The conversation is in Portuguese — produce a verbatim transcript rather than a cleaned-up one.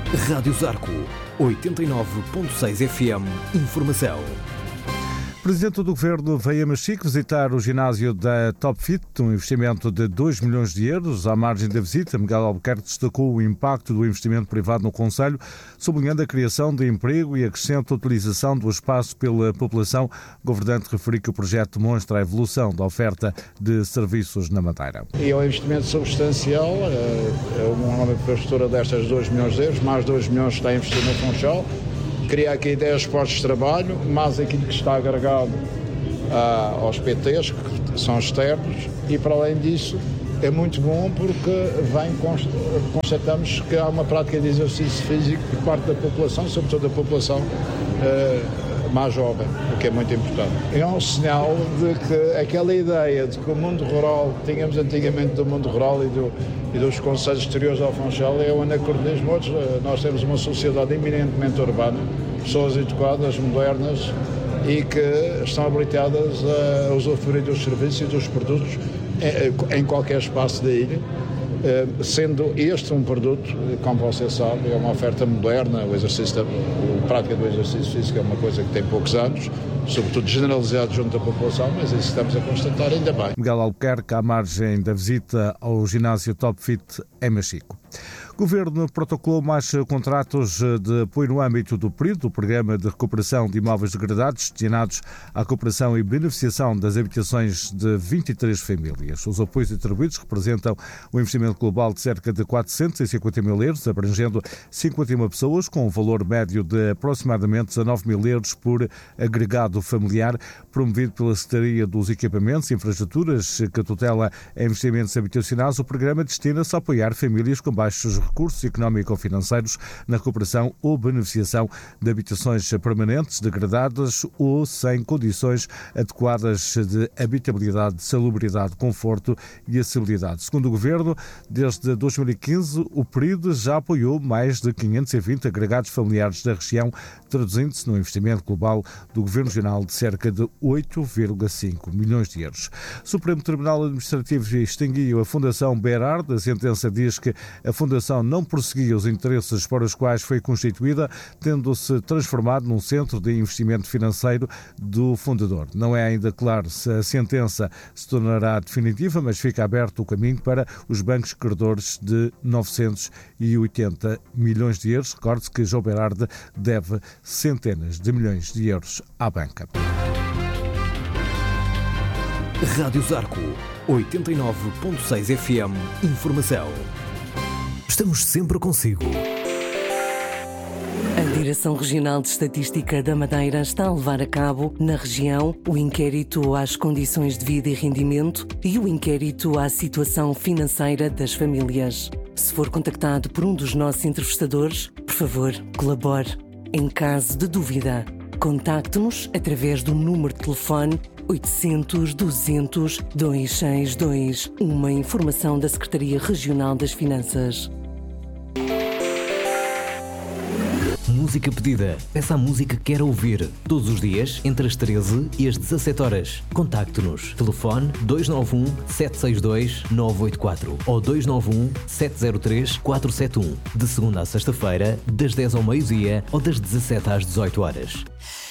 Rádio Zarco, oitenta e nove ponto seis F M. Informação. O Presidente do Governo veio a Machico visitar o ginásio da Top Fit, um investimento de dois milhões de euros. À margem da visita, Miguel Albuquerque destacou o impacto do investimento privado no concelho, sublinhando a criação de emprego e a crescente utilização do espaço pela população. O governante referiu que o projeto demonstra a evolução da oferta de serviços na Madeira. E é um investimento substancial, é uma infraestrutura destas dois milhões de euros, mais dois milhões está investido no Funchal. Cria aqui dez postos de trabalho, mais aquilo que está agregado ah, aos P Tês, que são externos, e para além disso é muito bom porque vem, constatamos que há uma prática de exercício físico por parte da população, sobretudo da população ah, mais jovem, o que é muito importante. É um sinal de que aquela ideia de que o mundo rural, que tínhamos antigamente do mundo rural e, do, e dos concelhos exteriores ao Funchal, é um anacronismo. Hoje nós temos uma sociedade eminentemente urbana, pessoas educadas, modernas e que estão habilitadas a usufruir dos serviços e dos produtos em qualquer espaço da ilha, sendo este um produto, como você sabe, é uma oferta moderna. O exercício, a prática do exercício físico é uma coisa que tem poucos anos, sobretudo generalizado junto à população, mas isso estamos a constatar, ainda bem. Miguel Albuquerque, à margem da visita ao ginásio Top Fit em Machico. O Governo protocolou mais contratos de apoio no âmbito do P R I D, o Programa de Recuperação de Imóveis Degradados, destinados à recuperação e beneficiação das habitações de vinte e três famílias. Os apoios atribuídos representam um investimento global de cerca de quatrocentos e cinquenta mil euros, abrangendo cinquenta e uma pessoas, com um valor médio de aproximadamente dezanove mil euros por agregado familiar, promovido pela Secretaria dos Equipamentos e Infraestruturas, que tutela investimentos habitacionais. O programa destina-se a apoiar famílias com baixos recursos económico-financeiros na recuperação ou beneficiação de habitações permanentes, degradadas ou sem condições adequadas de habitabilidade, salubridade, conforto e acessibilidade. Segundo o Governo, desde dois mil e quinze, o P R I D já apoiou mais de quinhentos e vinte agregados familiares da região, traduzindo-se num investimento global do Governo Regional de cerca de oito vírgula cinco milhões de euros. O Supremo Tribunal Administrativo extinguiu a Fundação Berardo. A sentença diz que a Fundação não prosseguia os interesses para os quais foi constituída, tendo-se transformado num centro de investimento financeiro do fundador. Não é ainda claro se a sentença se tornará definitiva, mas fica aberto o caminho para os bancos credores de novecentos e oitenta milhões de euros. Recorde-se que João Berardo deve centenas de milhões de euros à banca. Rádio Zarco, oitenta e nove ponto seis F M. Informação. Estamos sempre consigo. A Direção Regional de Estatística da Madeira está a levar a cabo, na região, o inquérito às condições de vida e rendimento e o inquérito à situação financeira das famílias. Se for contactado por um dos nossos entrevistadores, por favor, colabore. Em caso de dúvida, contacte-nos através do número de telefone oitocentos, duzentos, duzentos e sessenta e dois, uma informação da Secretaria Regional das Finanças. Música pedida. Peça a música que quer ouvir. Todos os dias, entre as treze e as dezassete horas. Contacte-nos. Telefone dois nove um, sete seis dois, nove oito quatro ou dois nove um, sete zero três, quatro sete um. De segunda a sexta-feira, das dez ao meio-dia ou das dezassete às dezoito horas.